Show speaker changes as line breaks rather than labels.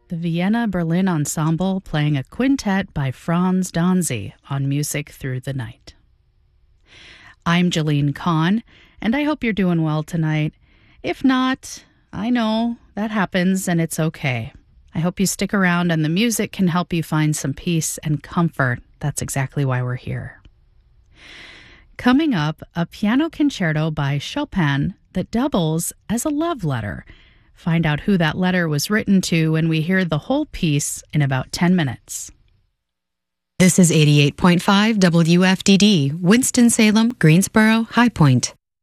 the Vienna Berlin Ensemble playing a quintet by Franz Danzy on Music Through the Night. I'm Jalene Kahn, and I hope you're doing well tonight. If not, I know that happens and it's okay. I hope you stick around and the music can help you find some peace and comfort. That's exactly why we're here. Coming up, a piano concerto by Chopin that doubles as a love letter. Find out who that letter was written to when we hear the whole piece in about 10 minutes.
This is 88.5 WFDD, Winston-Salem, Greensboro, High Point.